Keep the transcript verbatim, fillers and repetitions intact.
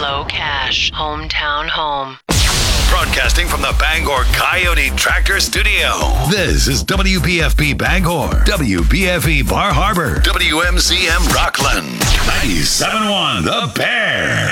Low Cash, hometown home. Broadcasting from the Bangor Coyote Tractor Studio. This is W P F P Bangor, W P F E Bar Harbor, W M C M Rockland, ninety-seven point one The Bear.